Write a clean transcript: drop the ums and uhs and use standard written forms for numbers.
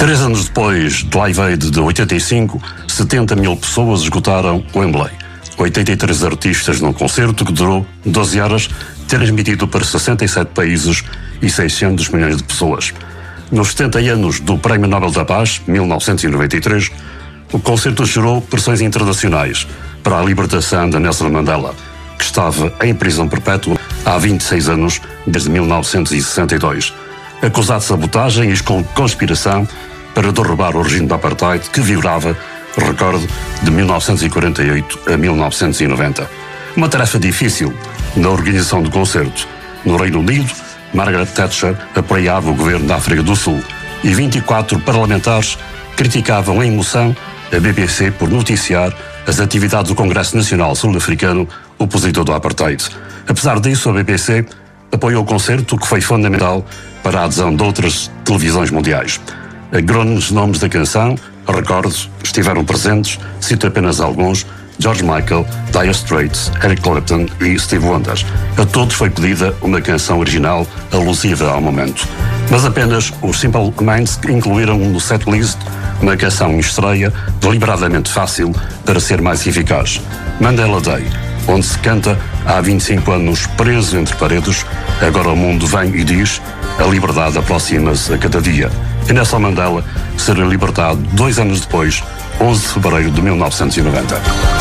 3 anos depois do Live Aid de 85, 70 mil pessoas esgotaram o Wembley. 83 artistas num concerto que durou 12 horas, transmitido para 67 países e 600 milhões de pessoas. Nos 70 anos do Prémio Nobel da Paz, 1993, o concerto gerou pressões internacionais para a libertação de Nelson Mandela, que estava em prisão perpétua há 26 anos, desde 1962, acusado de sabotagem e conspiração para derrubar o regime do apartheid que vigorava, recordo, de 1948 a 1990. Uma tarefa difícil na organização do concerto. No Reino Unido, Margaret Thatcher apoiava o governo da África do Sul e 24 parlamentares criticavam em emoção a BBC por noticiar as atividades do Congresso Nacional Sul-Africano opositor do apartheid. Apesar disso, a BBC apoiou o concerto, que foi fundamental para a adesão de outras televisões mundiais. Grandes nomes da canção, recordo, estiveram presentes, cito apenas alguns: George Michael, Dire Straits, Eric Clapton e Steve Wonder. A todos foi pedida uma canção original alusiva ao momento. Mas apenas os Simple Minds incluíram no setlist uma canção em estreia deliberadamente fácil para ser mais eficaz: Mandela Day, onde se canta há 25 anos preso entre paredes, agora o mundo vem e diz: a liberdade aproxima-se a cada dia. E Nelson Mandela será libertado 2 anos depois, 11 de fevereiro de 1990.